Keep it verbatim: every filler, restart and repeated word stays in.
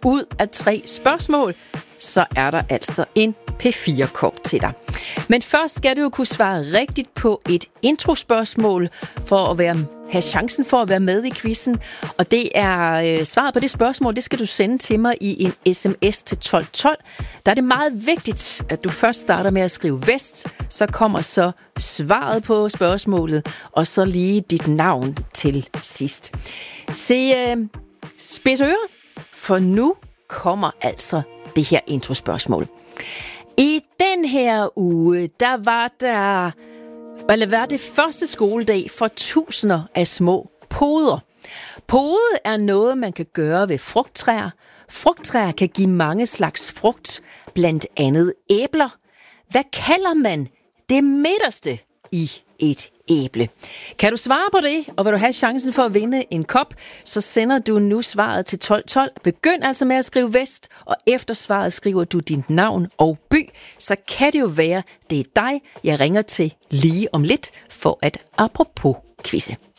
ud af tre spørgsmål, så er der altså en P fire kop til dig. Men først skal du jo kunne svare rigtigt på et introspørgsmål for at være, have chancen for at være med i quizzen. Og det er øh, svaret på det spørgsmål, det skal du sende til mig i en sms til tolv tolv. Der er det meget vigtigt, at du først starter med at skrive vest, så kommer så svaret på spørgsmålet, og så lige dit navn til sidst. Se, øh, spids ører, for nu kommer altså det her introspørgsmål. I den her uge, der var der, eller var det første skoledag for tusinder af små poder. Pode er noget, man kan gøre ved frugttræer. Frugttræer kan give mange slags frugt, blandt andet æbler. Hvad kalder man det midterste i et æble? Kan du svare på det, og vil du have chancen for at vinde en kop, så sender du nu svaret til tolv tolv. Begynd altså med at skrive vest, og efter svaret skriver du dit navn og by. Så kan det jo være, det er dig, jeg ringer til lige om lidt for at apropos quizze.